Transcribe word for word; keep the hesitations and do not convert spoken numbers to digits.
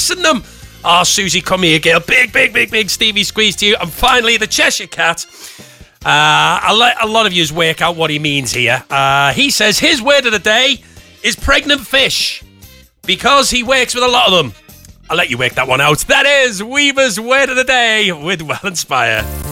harassing them. Oh, Susie, come here, girl. Big, big, big, big Stevie squeeze to you. And finally, the Cheshire Cat. Uh, I'll let a lot of yous work out what he means here. Uh, he says his word of the day is pregnant fish because he works with a lot of them. I'll let you work that one out. That is Weaver's word of the day with Well Inspired.